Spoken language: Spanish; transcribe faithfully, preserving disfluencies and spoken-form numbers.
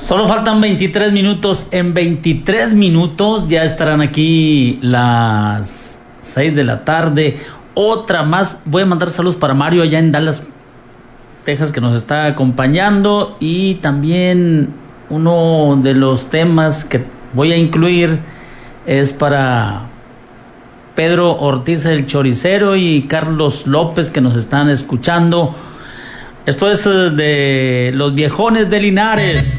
Solo faltan veintitrés minutos. En veintitrés minutos ya estarán aquí las seis de la tarde. Otra más. Voy a mandar saludos para Mario allá en Dallas, Texas, que nos está acompañando. Y también uno de los temas que voy a incluir es para Pedro Ortiz el Choricero y Carlos López, que nos están escuchando. Esto es de los viejones de Linares.